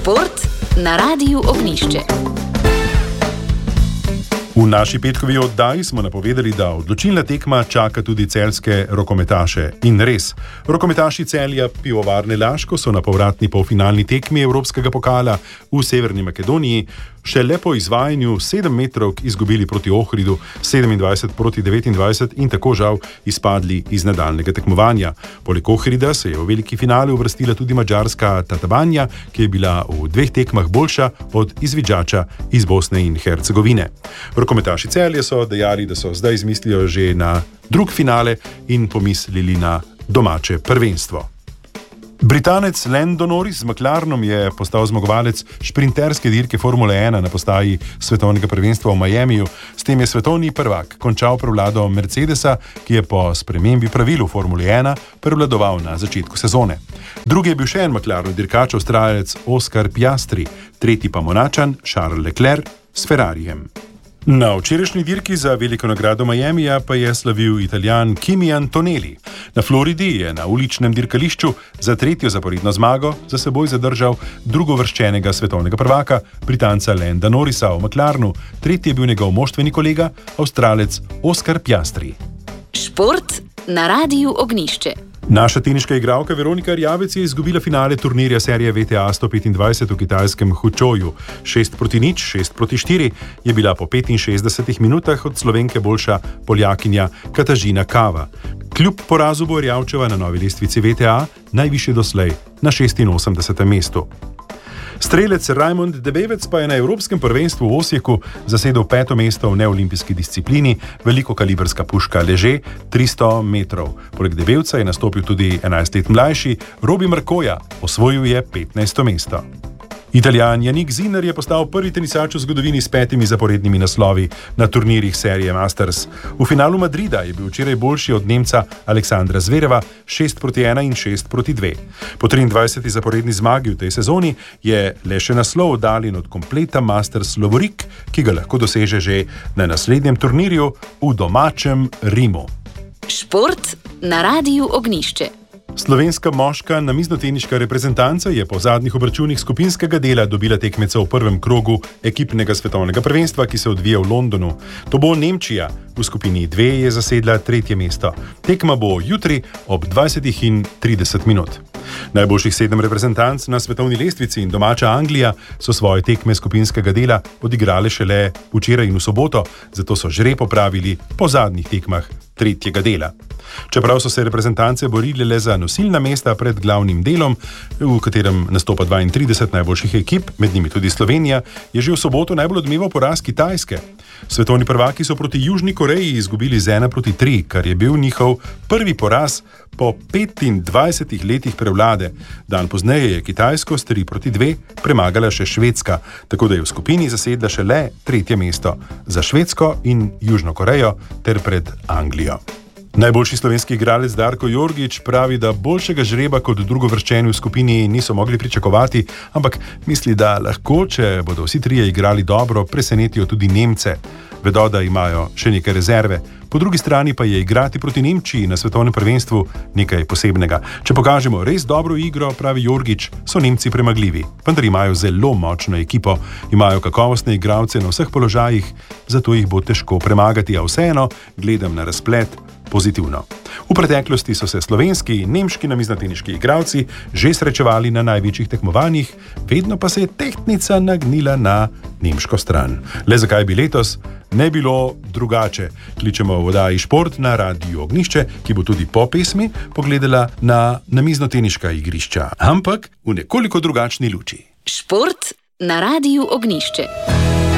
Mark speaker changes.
Speaker 1: Šport na Radiu Ognjišče.
Speaker 2: V naši petkovi oddaji smo napovedali, da odločilna tekma čaka tudi celjske rokometaše. In res, rokometaši Celja Pivovarne Laško so na povratni polfinalni tekmi Evropskega pokala v Severni Makedoniji šele po izvajanju 7 metrovk izgubili proti Ohridu 27-29 in tako žal izpadli iz nadaljnega tekmovanja. Poleg Ohrida se je v veliki finale uvrstila tudi madžarska Tatabanja, ki je bila v 2 tekmah boljša od izviđača iz Bosne in Hercegovine. Rokometaši Celje so dejali, da so zdaj izmislijo že na drug finale in pomislili na domače prvenstvo. Britanec Lando Norris z McLarenom je postal zmagovalec šprinterske dirke Formule 1 na postaji svetovnega prvenstva v Miamiju. S tem je svetovni prvak končal prevlado Mercedesa, ki je po spremembi pravil v Formuli 1 prevladoval na začetku sezone. Drugi je bil še en McLaren dirkač, Avstralec Oscar Piastri, tretji pa Monačan Charles Leclerc s Ferrarijem. Na včerajšnji dirki za veliko nagrado Miamija pa je slavil Italijan Kimi Antonelli. Na Floridi je na uličnem dirkališču za 3. zaporedno zmago za seboj zadržal drugovrščenega svetovnega prvaka, Britanca Landa Norrisa v McLarenu, tretji je bil njegov moštveni kolega, Avstralec Oscar Piastri.
Speaker 1: Šport na Radiu Ognjišče.
Speaker 2: Naša teniška igralka Veronika Erjavec je izgubila finale turnirja serije VTA 125 v kitajskem Hučoju. 6-0, 6-4 je bila po 65 minutah od Slovenke boljša Poljakinja Katažina Kava. Kljub porazu bo Erjavčeva na novi lestvici VTA najvišje doslej na 86. mestu. Strelec Rajmond Debevec pa je na Evropskem prvenstvu v Osijeku zasedel 5. mesto v neolimpijski disciplini velikokalibrska puška Leže 300 metrov. Poleg Debevca je nastopil tudi 11 let mlajši Robi Markoja, osvojil je 15. mesto. Italijan Jannik Sinner je postal prvi tenisač v zgodovini s 5 zaporednimi naslovi na turnirjih serije Masters. V finalu Madrida je bil včeraj boljši od Nemca Aleksandra Zvereva 6-1 in 6-2. Po 23. zaporedni zmagi v tej sezoni je le še naslov oddaljen od kompleta Masters lovorik, ki ga lahko doseže že na naslednjem turnirju v domačem Rimu.
Speaker 1: Šport na Radiu Ognjišče.
Speaker 2: Slovenska moška namiznoteniška reprezentanca je po zadnjih obračunih skupinskega dela dobila tekmeca v prvem krogu ekipnega svetovnega prvenstva, ki se odvija v Londonu. To bo Nemčija. V skupini 2 je zasedla 3. mesto. Tekma bo jutri ob 20:30. Najboljših 7 reprezentanc na svetovni lestvici in domača Anglija so svoje tekme skupinskega dela odigrale šele včeraj in v soboto, zato so žreb opravili po zadnjih tekmah 3. dela. Čeprav so se reprezentance borile le za nosilna mesta pred glavnim delom, v katerem nastopa 32 najboljših ekip, med njimi tudi Slovenija, je že v soboto najbolj odmeval poraz Kitajske. Svetovni prvaki so proti Južni Koreji izgubili z 1-3, kar je bil njihov prvi poraz po 25 letih prevlade. Dan pozneje je Kitajsko s 3-2 premagala še Švedska, tako da je v skupini zasedla šele 3. mesto za Švedsko in Južno Korejo ter pred Anglijo. Najboljši slovenski igralec Darko Jorgič pravi, da boljšega žreba kot drugovrščeni v skupini niso mogli pričakovati, ampak misli, da lahko, če bodo vsi trije igrali dobro, presenetijo tudi Nemce. Vedo, da imajo še neke rezerve. Po drugi strani pa je igrati proti Nemčiji na svetovnem prvenstvu nekaj posebnega. Če pokažemo res dobro igro, pravi Jorgič, so Nemci premagljivi. Vendar imajo zelo močno ekipo, imajo kakovostne igralce na vseh položajih, zato jih bo težko premagati, a vseeno gledam na razplet pozitivno. V preteklosti so se slovenski in nemški namiznoteniški igralci že srečevali na največjih tekmovanjih, vedno pa se je tehtnica nagnila na nemško stran. Le zakaj bi letos ne bilo drugače? Kličemo v oddaji Šport na Radiu Ognjišče, ki bo tudi po pesmi pogledala na namiznoteniška igrišča, ampak v nekoliko drugačni luči.
Speaker 1: Šport na Radiu Ognjišče.